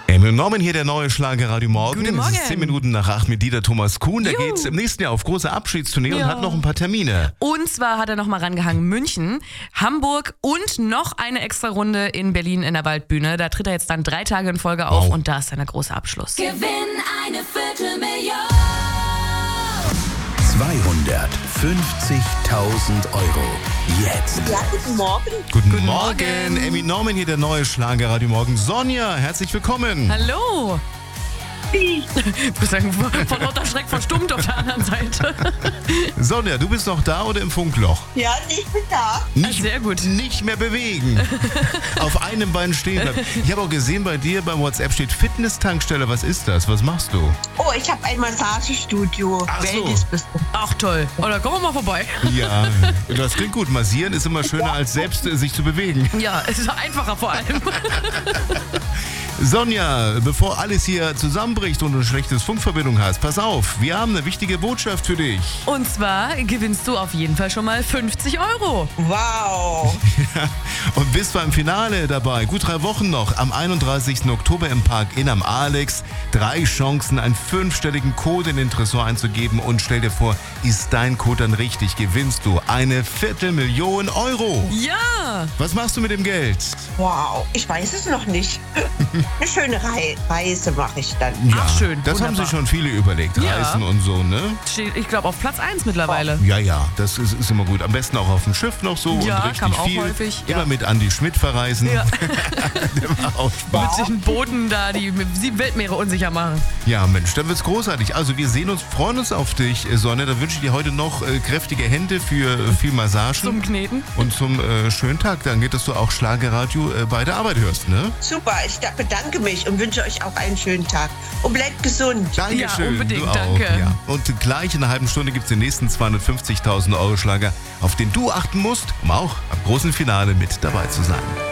Emil Norman hier, der neue Schlager Radio Morgen. Guten Morgen. Es ist 10 Minuten nach 8 mit Dieter Thomas Kuhn. Der geht im nächsten Jahr auf große Abschiedstournee und hat noch ein paar Termine. Und zwar hat er noch mal rangehangen München, Hamburg und noch eine extra Runde in Berlin in der Waldbühne. Da tritt er jetzt dann 3 Tage in Folge auf und da ist dann der große Abschluss. Gewinn eine Viertelmillion. 250.000 Euro. Jetzt. Ja, guten Morgen. Guten Morgen. Emil Norman hier, der neue Schlager Radio Morgen. Sonja, herzlich willkommen. Hallo. Du bist von lauter Schreck verstummt auf der anderen Seite. Sonja, du bist noch da oder im Funkloch? Ja, ich bin da. Sehr gut. Nicht mehr bewegen. Auf einem Bein stehen bleiben. Ich habe auch gesehen, bei dir beim WhatsApp steht Fitness-Tankstelle. Was ist das? Was machst du? Oh, ich habe ein Massagestudio. Ach so. Wellness bist du. Ach toll. Oder komm mal vorbei. Ja, das klingt gut. Massieren ist immer schöner, als selbst sich zu bewegen. Ja, es ist einfacher vor allem. Sonja, bevor alles hier zusammenbricht und du eine schlechte Funkverbindung hast, pass auf, wir haben eine wichtige Botschaft für dich. Und zwar gewinnst du auf jeden Fall schon mal 50 Euro. Wow. Und bist beim Finale dabei. Gut 3 Wochen noch. Am 31. Oktober im Park Inn am Alex. 3 Chancen, einen 5-stelligen Code in den Tresor einzugeben. Und stell dir vor, ist dein Code dann richtig, gewinnst du eine Viertelmillion Euro. Ja. Was machst du mit dem Geld? Wow. Ich weiß es noch nicht. Eine schöne Reise mache ich dann. Ach, schön. Das Wunderbar. haben sich schon viele überlegt. Ja. Reisen und so, ne? Steht, ich glaube, auf Platz 1 mittlerweile. Ja, das ist immer gut. Am besten auch auf dem Schiff noch so Ja, und richtig kam auch viel. häufig, Immer ja. mit Andi Schmidt verreisen. Ja. Der war auch Spaß. Mit sich Booten da, die 7 Weltmeere unsicher machen. Ja, Mensch, dann wird's großartig. Also wir sehen uns, freuen uns auf dich, Sonja. Dann wünsche ich dir heute noch kräftige Hände für viel Massagen. Zum Kneten. Und zum schönen Tag. Dann geht, dass du auch Schlagerradio bei der Arbeit hörst, ne? Super, ich bedanke mich und wünsche euch auch einen schönen Tag. Und bleibt gesund. Dankeschön. Ja, unbedingt, du auch. danke. Ja. Und gleich in einer halben Stunde gibt's den nächsten 250.000 Euro Schlager, auf den du achten musst, um auch am großen Finale mit dabei zu sein.